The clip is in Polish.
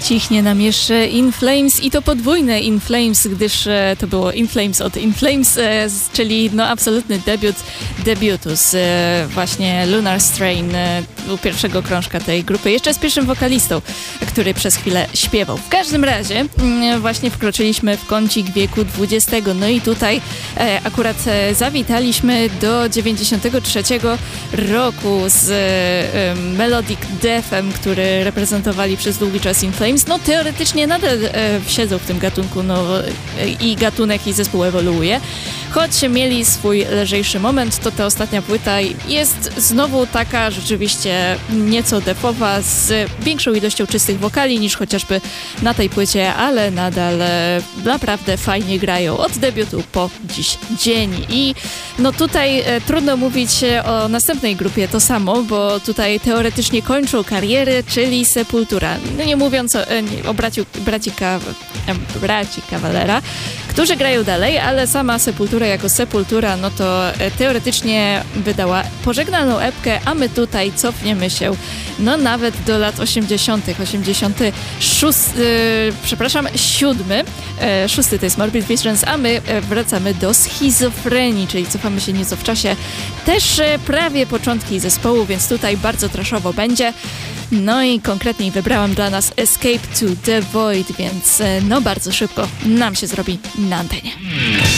Cichnie nam jeszcze In Flames i to podwójne In Flames, gdyż to było In Flames od In Flames, czyli no absolutny debiutu z właśnie Lunar Strain u pierwszego krążka tej grupy, jeszcze z pierwszym wokalistą, który przez chwilę śpiewał. W każdym razie właśnie wkroczyliśmy w kącik wieku XX, no i tutaj akurat zawitaliśmy do 93 roku z Melodic Deathem, który reprezentowali przez długi czas In Flames. No teoretycznie nadal siedzą w tym gatunku, no i gatunek i zespół ewoluuje. Choć mieli swój lżejszy moment, to ta ostatnia płyta jest znowu taka rzeczywiście nieco defowa, z większą ilością czystych wokali niż chociażby na tej płycie, ale nadal naprawdę fajnie grają od debiutu po dziś dzień. I no tutaj trudno mówić o następnej grupie to samo, bo tutaj teoretycznie kończą kariery, czyli Sepultura. No nie mówiąc o braci Cavalera, którzy grają dalej, ale sama Sepultura jako Sepultura, no to teoretycznie wydała pożegnalną epkę, a my tutaj cofniemy się no nawet do lat 80. 7. Szósty to jest Morbid Visions, a my wracamy do Schizofrenii, czyli cofamy się nieco w czasie. Też prawie początki zespołu, więc tutaj bardzo trashowo będzie. No i konkretniej wybrałam dla nas Escape to the Void, więc no bardzo szybko nam się zrobi na antenie.